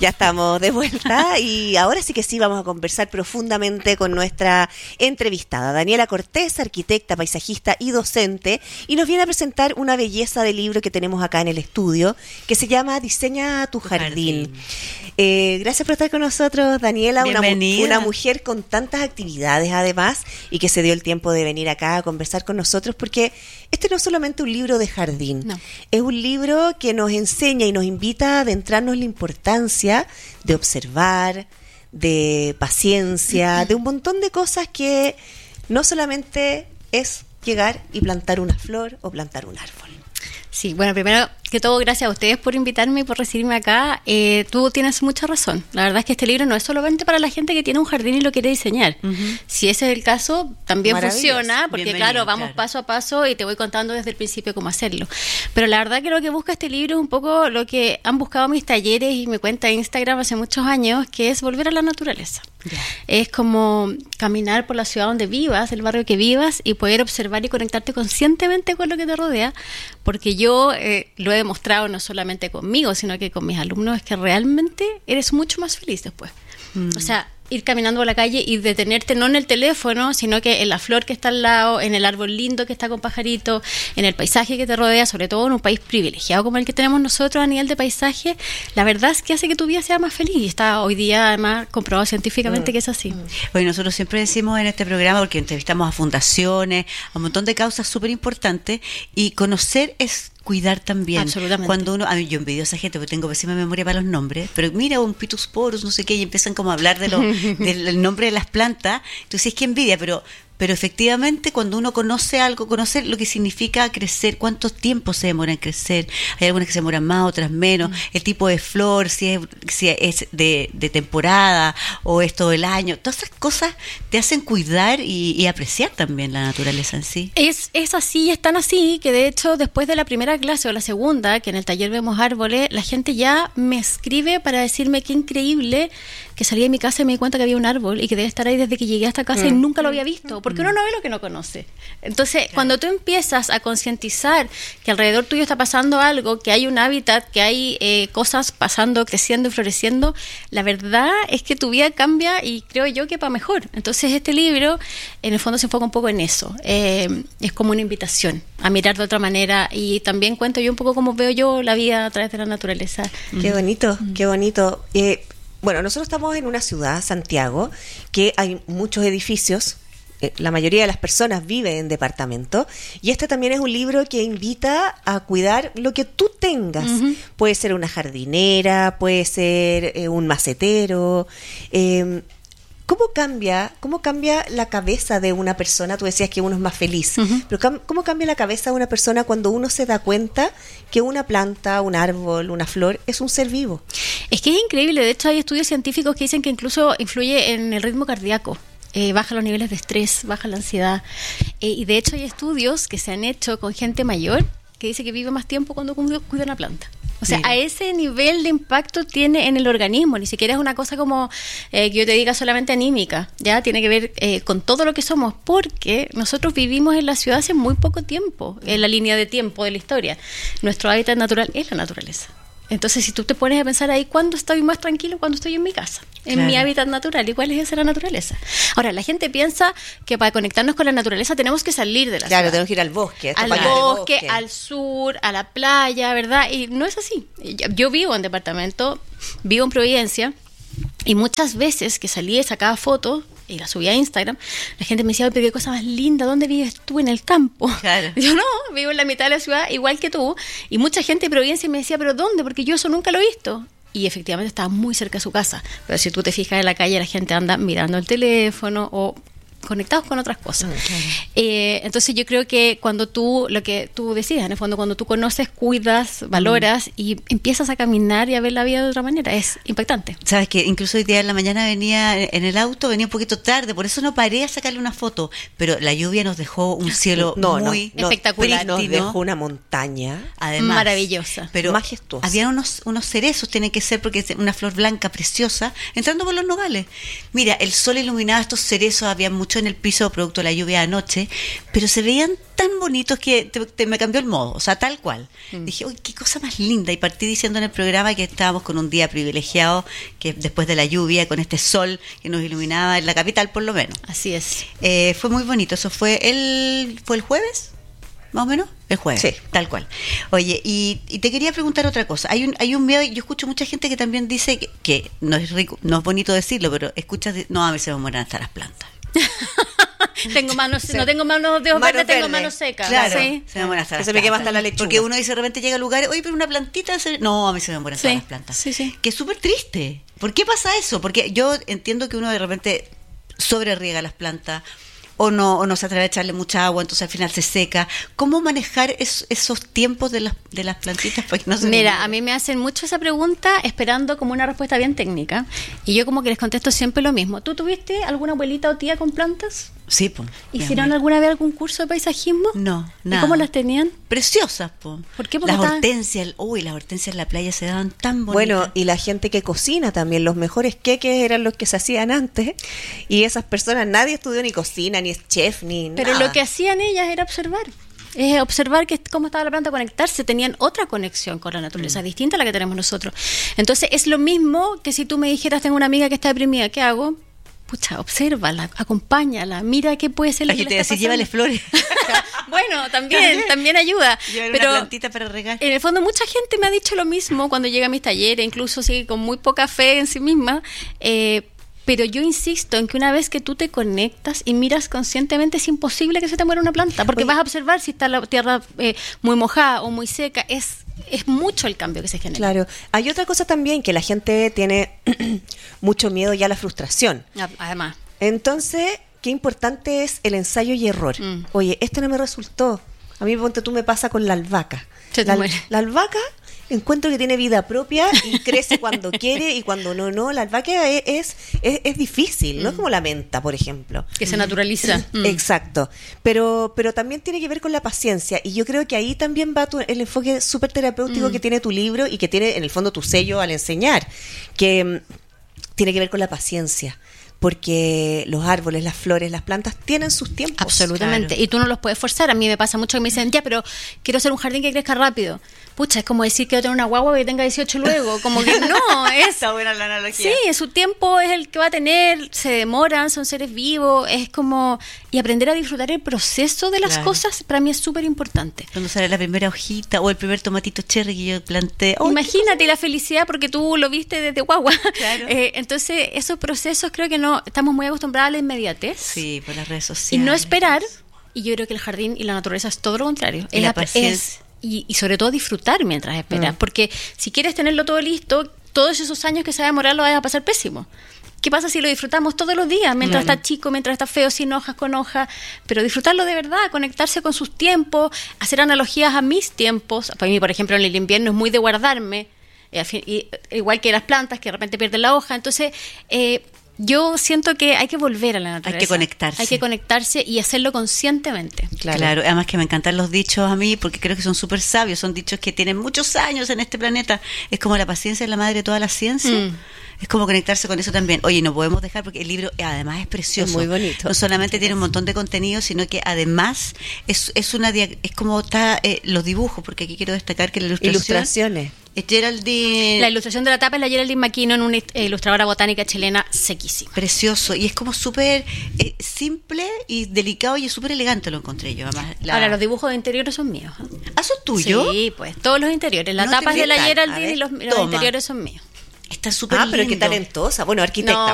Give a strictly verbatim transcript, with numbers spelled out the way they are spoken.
Ya estamos de vuelta y ahora sí que sí vamos a conversar profundamente con nuestra entrevistada, Daniela Cortés, arquitecta, paisajista y docente, y nos viene a presentar una belleza de libro que tenemos acá en el estudio, que se llama Diseña tu jardín. jardín. Eh, gracias por estar con nosotros, Daniela, una, una mujer con tantas actividades además, y que se dio el tiempo de venir acá a conversar con nosotros, porque este no es solamente un libro de jardín, no. Es un libro que nos enseña y nos invita a adentrarnos en la importancia de observar, de paciencia, uh-huh. de un montón de cosas que no solamente es llegar y plantar una flor o plantar un árbol. Sí, bueno, primero que todo, gracias a ustedes por invitarme y por recibirme acá. Eh, tú tienes mucha razón. La verdad es que este libro no es solamente para la gente que tiene un jardín y lo quiere diseñar. Uh-huh. Si ese es el caso, también funciona, porque claro, vamos claro. paso a paso y te voy contando desde el principio cómo hacerlo. Pero la verdad que lo que busca este libro es un poco lo que han buscado mis talleres y mi cuenta de Instagram hace muchos años, que es volver a la naturaleza. Yeah. Es como caminar por la ciudad donde vivas, el barrio que vivas, y poder observar y conectarte conscientemente con lo que te rodea, porque yo eh, lo he demostrado no solamente conmigo, sino que con mis alumnos, es que realmente eres mucho más feliz después. Mm. O sea, ir caminando por la calle y detenerte no en el teléfono, sino que en la flor que está al lado, en el árbol lindo que está con pajarito, en el paisaje que te rodea, sobre todo en un país privilegiado como el que tenemos nosotros a nivel de paisaje, la verdad es que hace que tu vida sea más feliz, y está hoy día además comprobado científicamente mm. que es así. Bueno, nosotros siempre decimos en este programa, porque entrevistamos a fundaciones, a un montón de causas súper importantes, y conocer es cuidar también. Absolutamente. Cuando uno, a mí yo envidio a esa gente porque tengo pésima memoria para los nombres, pero mira un Pittosporus, no sé qué, y empiezan como a hablar de lo, del nombre de las plantas. Entonces es que envidia, pero pero efectivamente cuando uno conoce algo, conocer lo que significa crecer, cuánto tiempo se demora en crecer, hay algunas que se demoran más, otras menos, mm. el tipo de flor, si es, si es de, de temporada o es todo el año, todas esas cosas te hacen cuidar y, y apreciar también la naturaleza en sí. Es, es así, es tan así que de hecho después de la primera clase o la segunda, que en el taller vemos árboles, la gente ya me escribe para decirme qué increíble que salí de mi casa y me di cuenta que había un árbol y que debe estar ahí desde que llegué a esta casa mm. y nunca lo había visto, porque uno no ve lo que no conoce. Entonces, claro. cuando tú empiezas a concientizar que alrededor tuyo está pasando algo, que hay un hábitat, que hay eh, cosas pasando, creciendo y floreciendo, la verdad es que tu vida cambia, y creo yo que para mejor. Entonces, este libro, en el fondo, se enfoca un poco en eso. Eh, es como una invitación a mirar de otra manera, y también cuento yo un poco cómo veo yo la vida a través de la naturaleza. Qué bonito, mm. qué bonito. Eh, Bueno, nosotros estamos en una ciudad, Santiago, que hay muchos edificios, eh, la mayoría de las personas viven en departamentos, y este también es un libro que invita a cuidar lo que tú tengas. Uh-huh. Puede ser una jardinera, puede ser eh, un macetero. Eh, ¿Cómo cambia, cómo cambia la cabeza de una persona? Tú decías que uno es más feliz, uh-huh. pero ¿cómo cambia la cabeza de una persona cuando uno se da cuenta que una planta, un árbol, una flor es un ser vivo? Es que es increíble. De hecho, hay estudios científicos que dicen que incluso influye en el ritmo cardíaco. Eh, baja los niveles de estrés, baja la ansiedad. Eh, y de hecho hay estudios que se han hecho con gente mayor que dice que vive más tiempo cuando cuida una planta. O sea, Mira. a ese nivel de impacto tiene en el organismo. Ni siquiera es una cosa como eh, que yo te diga solamente anímica, ya tiene que ver eh, con todo lo que somos, porque nosotros vivimos en la ciudad hace muy poco tiempo, en la línea de tiempo de la historia. Nuestro hábitat natural es la naturaleza. Entonces, si tú te pones a pensar ahí, ¿cuándo estoy más tranquilo? Cuando estoy en mi casa, en claro. mi hábitat natural. ¿Y cuál es esa la naturaleza? Ahora, la gente piensa que para conectarnos con la naturaleza tenemos que salir de la claro, ciudad. Tenemos que ir al bosque. Al bosque, bosque, al sur, a la playa, ¿verdad? Y no es así. Yo, yo vivo en departamento, vivo en Providencia, y muchas veces que salí y sacaba fotos y la subí a Instagram, la gente me decía, pero qué cosa más linda, ¿dónde vives tú? En el campo. Claro. Yo no, vivo en la mitad de la ciudad igual que tú, y mucha gente de Providencia me decía, ¿pero dónde? Porque yo eso nunca lo he visto. Y efectivamente estaba muy cerca de su casa, pero si tú te fijas en la calle, la gente anda mirando el teléfono o conectados con otras cosas. Okay. Eh, entonces yo creo que cuando tú, lo que tú decías, en el fondo, cuando tú conoces, cuidas, valoras mm. y empiezas a caminar y a ver la vida de otra manera, es impactante. Sabes que incluso hoy día en la mañana venía en el auto, venía un poquito tarde, por eso no paré a sacarle una foto, pero la lluvia nos dejó un cielo no, muy no, espectacular. Nos dejó una montaña además maravillosa, pero majestuosa. Había unos, unos cerezos, tiene que ser porque es una flor blanca preciosa, entrando por los nogales. Mira, el sol iluminaba estos cerezos, había mucho mucho en el piso producto de la lluvia anoche, pero se veían tan bonitos que te, te, me cambió el modo, o sea, tal cual. Mm. Dije, uy, qué cosa más linda, y partí diciendo en el programa que estábamos con un día privilegiado, que después de la lluvia, con este sol que nos iluminaba en la capital por lo menos. Así es. Eh, fue muy bonito, eso fue el, ¿fue el jueves? ¿Más o menos? El jueves, sí. Tal cual. Oye, y, y te quería preguntar otra cosa. Hay un hay un miedo, yo escucho mucha gente que también dice que, que no es rico, no es bonito decirlo, pero escuchas, no, a mí se me mueren hasta las plantas. tengo manos, sí. No tengo manos de verde, tengo manos secas. Claro, sí. se me mueren hasta las se plantas. me quema hasta la lechuga. Porque uno dice, de repente llega a lugares, oye, pero una plantita, se... no, a mí se me mueren sí. hasta las plantas. Sí, sí. Que es súper triste. ¿Por qué pasa eso? Porque yo entiendo que uno de repente sobreriega las plantas, o no o no se atreve a echarle mucha agua, entonces al final se seca. ¿Cómo manejar es, esos tiempos de las de las plantitas para que no se Mira, a mí me hacen mucho esa pregunta esperando como una respuesta bien técnica, y yo como que les contesto siempre lo mismo. ¿Tú tuviste alguna abuelita o tía con plantas? Sí, po. ¿Hicieron alguna vez algún curso de paisajismo? No, nada. ¿Y cómo las tenían? Preciosas, po. ¿Por qué? Porque las estaban... hortensias, uy, las hortensias en la playa se daban tan bonitas. Bueno, y la gente que cocina también, los mejores queques eran los que se hacían antes, y esas personas, nadie estudió ni cocina, ni es chef, ni Pero nada. lo que hacían ellas era observar. Es observar que cómo estaba la planta, conectarse, tenían otra conexión con la naturaleza, mm. distinta a la que tenemos nosotros. Entonces es lo mismo que si tú me dijeras, tengo una amiga que está deprimida, ¿qué hago? Pucha, obsérvala, acompáñala, mira qué puede ser lo la que que le te está decía, llévale flores. Bueno, también, también, también ayuda. Llévale pero una plantita para regar. En el fondo mucha gente me ha dicho lo mismo cuando llega a mis talleres, incluso sí, con muy poca fe en sí misma, eh, pero yo insisto en que una vez que tú te conectas y miras conscientemente, es imposible que se te muera una planta, porque Oye. vas a observar si está la tierra eh, muy mojada o muy seca. Es es mucho el cambio que se genera. Claro. Hay otra cosa también, que la gente tiene mucho miedo ya a la frustración. Además. Entonces, qué importante es el ensayo y error. Mm. Oye, esto no me resultó. A mí, ponte tú, me pasa con la albahaca. La, la albahaca encuentro que tiene vida propia y crece cuando quiere y cuando no, no. La albahaca es, es, es, es difícil, mm. no es como la menta, por ejemplo. Que se naturaliza. Mm. Exacto. Pero, pero también tiene que ver con la paciencia, y yo creo que ahí también va tu, el enfoque súper terapéutico mm. que tiene tu libro y que tiene en el fondo tu sello al enseñar, que um, tiene que ver con la paciencia. Porque los árboles, las flores, las plantas tienen sus tiempos. Absolutamente. Claro. Y tú no los puedes forzar. A mí me pasa mucho que me dicen, ya, pero quiero hacer un jardín que crezca rápido. Pucha, es como decir que quiero tener una guagua que tenga dieciocho luego. Como que no, es... Está buena la analogía. Sí, su tiempo es el que va a tener, se demoran, son seres vivos, es como... Y aprender a disfrutar el proceso de las claro. cosas, para mí es súper importante. Cuando sale la primera hojita o el primer tomatito cherry que yo planté. ¡Oh, imagínate la felicidad porque tú lo viste desde guagua! Claro. Eh, entonces, esos procesos creo que no... Estamos muy acostumbrados a la inmediatez. Sí, por las redes sociales. Y no esperar. Y yo creo que el jardín y la naturaleza es todo lo contrario. Y es la paciencia. Es, y, y sobre todo disfrutar mientras esperas. Mm. Porque si quieres tenerlo todo listo, todos esos años que se va a demorar lo vas a pasar pésimo. ¿Qué pasa si lo disfrutamos todos los días? Mientras mm. está chico, mientras está feo, sin hojas, con hojas. Pero disfrutarlo de verdad, conectarse con sus tiempos, hacer analogías a mis tiempos. Para mí, por ejemplo, en el invierno es muy de guardarme. Eh, igual que las plantas que de repente pierden la hoja. Entonces... Eh, yo siento que hay que volver a la naturaleza. Hay que conectarse. Hay que conectarse y hacerlo conscientemente. Claro, claro. Además que me encantan los dichos a mí, porque creo que son súper sabios. Son dichos que tienen muchos años en este planeta. Es como la paciencia es la madre de toda la ciencia. Mm. Es como conectarse con eso también. Oye, no podemos dejar, porque el libro además es precioso. Es muy bonito. No solamente tiene un montón de contenido, sino que además es, es una es como está eh, los dibujos, porque aquí quiero destacar que la ilustración... Ilustraciones. Es Geraldine... La ilustración de la tapa es la Geraldine McKinnon, una ilustradora botánica chilena sequísima. Precioso. Y es como súper eh, simple y delicado, y es súper elegante, lo encontré yo. Además, la... Ahora, los dibujos de interiores son míos. ¿Ah, son tuyos? Sí, pues, todos los interiores. La no tapa es de la tal. Geraldine y los, los interiores son míos. Está súper Ah, lindo. pero es que talentosa. Bueno, arquitecta, no,